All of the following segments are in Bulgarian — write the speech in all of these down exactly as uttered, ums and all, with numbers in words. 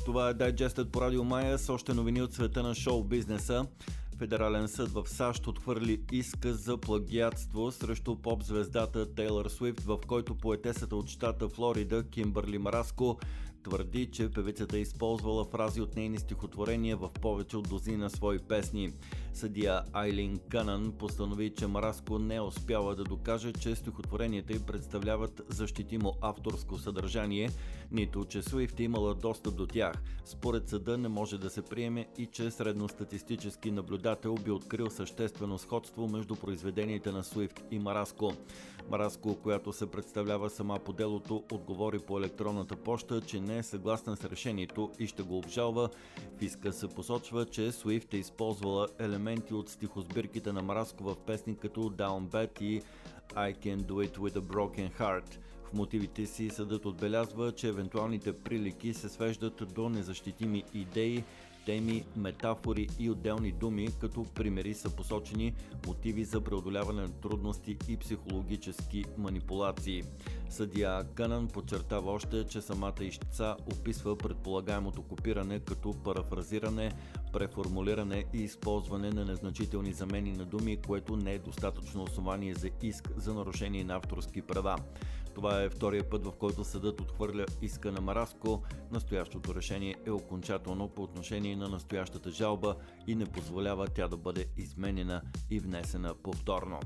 Това е Digest по Радио Мая с още новини от света на шоу-бизнеса. Федерален съд в САЩ отхвърли иска за плагиатство срещу поп-звездата Тейлър Суифт, в който поетесата от щата Флорида Кимбърли Мараско твърди, че певицата е използвала фрази от нейни стихотворения в повече от дозина свои песни. Съдия Айлин Кънън постанови, че Мараско не успяла да докаже, че стихотворенията й представляват защитимо авторско съдържание, нито че Суифт е имала достъп до тях. Според съда не може да се приеме и че средностатистически наблюдател би открил съществено сходство между произведенията на Суифт и Мараско. Мараско, която се представлява сама по делото, отговори по електронната поща, че не е съгласна с решението и ще го обжалва. В иска се посочва, че Суифт е използвала елементи от стихосбирките на Мараско в песни като Down Bad и I Can Do It With A Broken Heart. В мотивите си съдът отбелязва, че евентуалните прилики се свеждат до незащитими идеи, теми, метафори и отделни думи, като примери са посочени мотиви за преодоляване на трудности и психологически манипулации. Съдия Кънън подчертава още, че самата ищца описва предполагаемото копиране като парафразиране, преформулиране и използване на незначителни замени на думи, което не е достатъчно основание за иск за нарушение на авторски права. Това е втория път, в който съдът отхвърля иска на Мараско. Настоящото решение е окончателно по отношение на настоящата жалба и не позволява тя да бъде изменена и внесена повторно.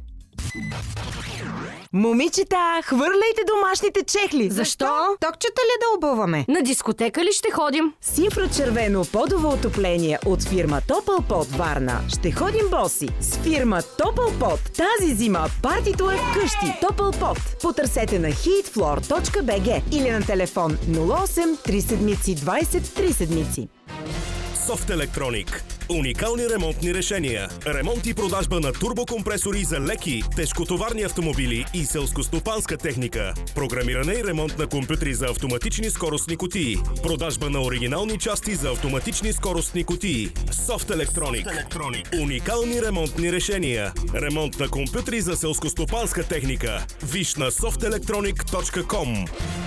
Момичета, хвърляйте домашните чехли! Защо? Токчета ли да обуваме? На дискотека ли ще ходим? С инфрачервено подово отопление от фирма Топлпот Варна ще ходим боси. С фирма Топлпот тази зима партито е вкъщи. Топлпот. Потърсете на heatfloor точка би джи или на телефон нула осем три седмици двайсет три седмици. Софт Електроник. Уникални ремонтни решения. Ремонт и продажба на турбокомпресори за леки, тежкотоварни автомобили и селскостопанска техника. Програмиране и ремонт на компютри за автоматични скоростни кутии. Продажба на оригинални части за автоматични скоростни кутии. Софт Електроник. Уникални ремонтни решения. Ремонт на компютри за селскостопанска техника. Виж на софт електроник точка ком.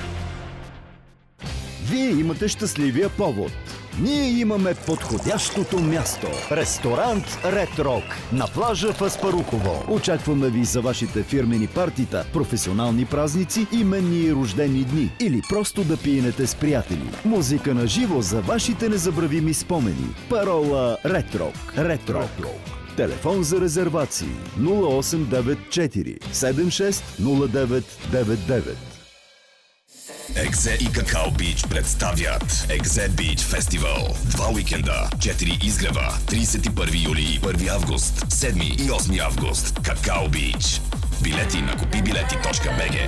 Вие имате щастливия повод. Ние имаме подходящото място. Ресторант Ред Рок на плажа в Аспарухово. Очакваме ви за вашите фирмени партита, професионални празници, именни и рождени дни или просто да пиенете с приятели. Музика на живо за вашите незабравими спомени. Парола Ред Рок. Ред Рок. Телефон за резервации нула осем девет четири седем шест нула девет девет девет. Екзе и Какао Бич представят Екзе Бич Фестивал. Два уикенда, четири изгрева, тридесет и първи юли и първи август, седми и осми август. Какао Бич. Билети на купи билети точка би джи.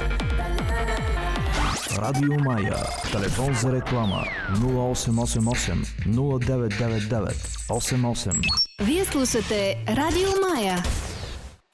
Радио Мая. Телефон за реклама нула осем осем осем нула девет девет девет осем осем. Вие слушате Радио Мая.